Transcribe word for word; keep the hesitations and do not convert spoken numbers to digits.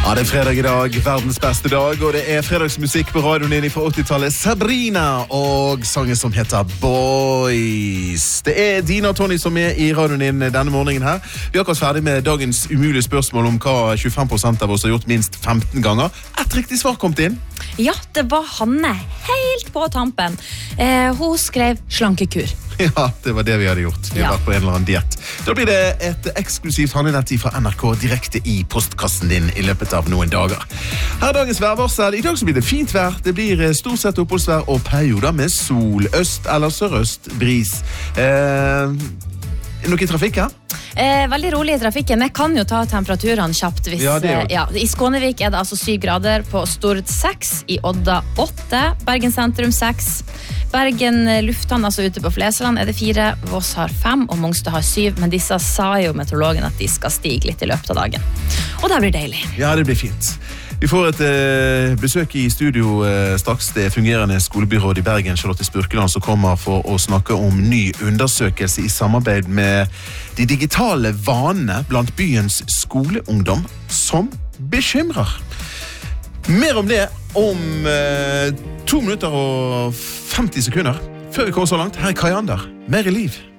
Ja, det er fredag i dag, verdens beste dag, og det er fredagsmusikk på radioen din fra åttitallet. Sabrina og sangen som heter Boys. Det er Dina og Tony som er i radioen din denne morgenen her. Vi er akkurat ferdig med dagens umulige spørsmål om hva tjuefem prosent av oss har gjort minst femten ganger. Et riktig svar kom inn. Ja, det var Hanne, helt på tampen. Eh, hun skrev slankekur. Ja, det var det vi hadde gjort. Vi har Ja. vært på en eller annen diett. Da blir det et eksklusivt handlenett fra N R K direkte i postkassen din i løpet av noen dager. Her er dagens værvarsel. I dag så blir det fint vær. Det blir stort sett oppholdsvær og perioder med sol, øst eller sørøst bris. Eh, noe i trafikken? Eh, veldig rolig i trafikken. Jeg kan jo ta temperaturene kjapt. Hvis, Ja, det gjør du. ja, I Skånevik er det altså syv grader, på Stord seks, i Odda åtte, Bergen sentrum seks, Bergen lufthavn, altså ute på Flesland, er det fire, Voss har fem og Mongstad har syv, men disse sa jo meteorologen at de skal stige litt i løpet av dagen. Og det blir deilig. Ja, det blir fint. Vi får et eh, besøk i studio eh, straks. Det er fungerende skolebyråd i Bergen, Charlotte Spurkeland, som kommer for å snakke om ny undersøkelse i samarbeid med de digitale vanene blant byens skoleungdom som bekymrer. Mer om det om eh, to minutter og femti sekunder. Før vi kommer så langt, her er Kajander. Mer i liv.